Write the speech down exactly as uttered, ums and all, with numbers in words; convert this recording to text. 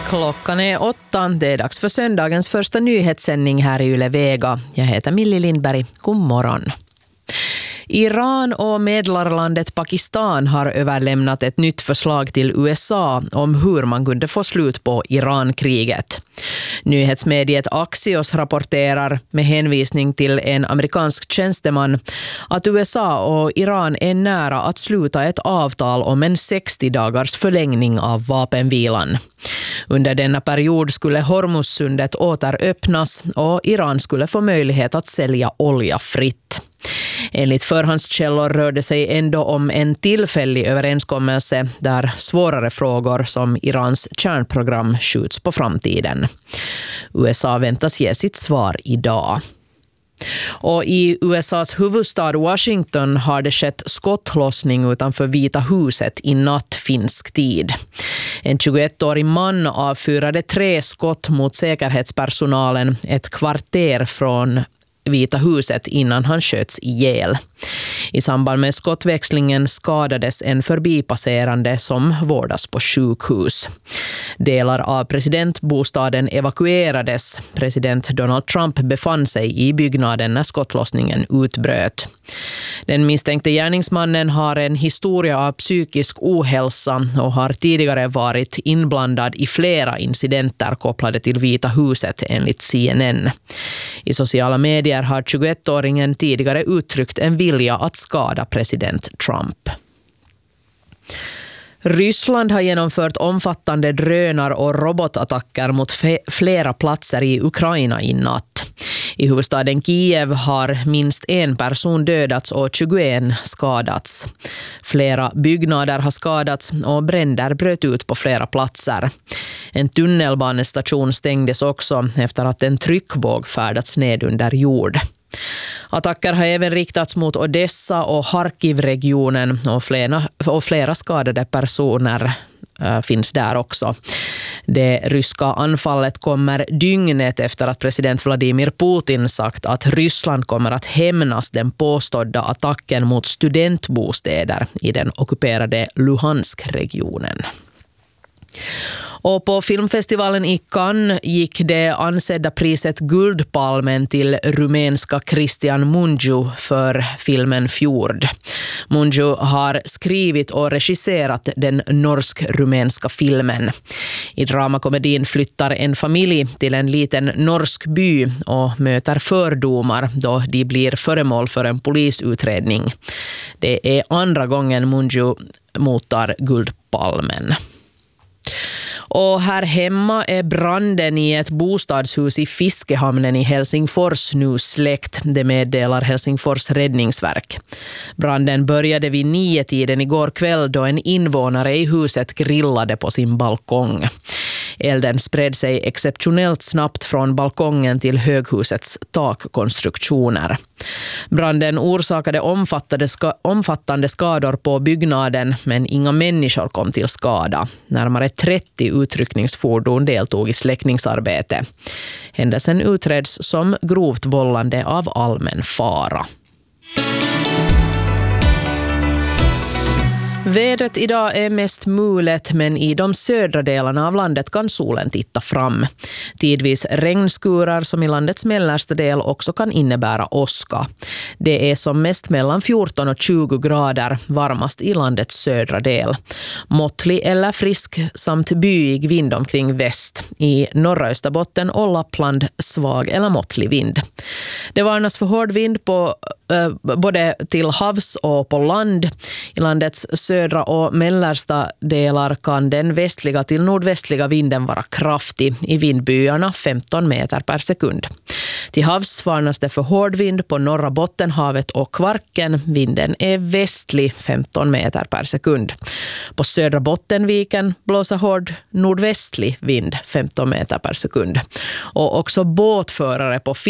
Klockan är åtta. Det är dags för söndagens första nyhetssändning här i Yle Vega. Jag heter Millie Lindberg. God morgon. Iran och medlarlandet Pakistan har överlämnat ett nytt förslag till U S A om hur man kunde få slut på Iran-kriget. Nyhetsmediet Axios rapporterar med hänvisning till en amerikansk tjänsteman att U S A och Iran är nära att sluta ett avtal om en sextio dagars förlängning av vapenvilan. Under denna period skulle Hormuzsundet återöppnas och Iran skulle få möjlighet att sälja olja fritt. Enligt förhandskällor rör det sig ändå om en tillfällig överenskommelse där svårare frågor som Irans kärnprogram skjuts på framtiden. U S A väntas ge sitt svar idag. Och i U S A:s huvudstad Washington har det skett skottlossning utanför Vita huset i natt finsk tid. En tjugoettårig man avfyrade tre skott mot säkerhetspersonalen ett kvarter från Vita huset innan han sköts ihjäl. I samband med skottväxlingen skadades en förbipasserande som vårdas på sjukhus. Delar av presidentbostaden evakuerades. President Donald Trump befann sig i byggnaden när skottlossningen utbröt. Den misstänkte gärningsmannen har en historia av psykisk ohälsa och har tidigare varit inblandad i flera incidenter kopplade till Vita huset enligt C N N. I sociala medier har tjugoettåringen tidigare uttryckt en vilja att skada president Trump. Ryssland har genomfört omfattande drönar- och robotattacker mot fe- flera platser i Ukraina i natt. I huvudstaden Kiev har minst en person dödats och tjugoen skadats. Flera byggnader har skadats och bränder bröt ut på flera platser. En tunnelbanestation stängdes också efter att en tryckvåg färdats ned under jord. Attacker har även riktats mot Odessa och Harkiv-regionen och flera, och flera skadade personer äh, finns där också. Det ryska anfallet kommer dygnet efter att president Vladimir Putin sagt att Ryssland kommer att hämnas den påstådda attacken mot studentbostäder i den ockuperade Luhansk-regionen. Och på filmfestivalen i Cannes gick det ansedda priset Guldpalmen till rumänska Cristian Mungiu för filmen Fjord. Mungiu har skrivit och regisserat den norsk-rumänska filmen. I dramakomedin flyttar en familj till en liten norsk by och möter fördomar då de blir föremål för en polisutredning. Det är andra gången Mungiu mottar Guldpalmen. Och här hemma är branden i ett bostadshus i Fiskehamnen i Helsingfors nu släckt, det meddelar Helsingfors räddningsverk. Branden började vid nio tiden igår kväll då en invånare i huset grillade på sin balkong. Elden spred sig exceptionellt snabbt från balkongen till höghusets takkonstruktioner. Branden orsakade omfattande, ska- omfattande skador på byggnaden, men inga människor kom till skada. Närmare trettio utryckningsfordon deltog i släckningsarbete. Händelsen utreds som grovt vållande av allmän fara. Vädret idag är mest mulet, men i de södra delarna av landet kan solen titta fram. Tidvis regnskurar som i landets mellersta del också kan innebära åska. Det är som mest mellan fjorton och tjugo grader, varmast i landets södra del. Måttlig eller frisk samt byig vind omkring väst. I norra Österbotten och Lappland svag eller måttlig vind. Det varnas för hård vind på eh, både till havs och på land. I landets södra och mellersta delar kan den västliga till nordvästliga vinden vara kraftig, i vindbyarna femton meter per sekund. Till havs varnas det för hård vind på norra Bottenhavet och Kvarken. Vinden är västlig femton meter per sekund. På södra Bottenviken blåser hård nordvästlig vind femton meter per sekund. Och också båtförare på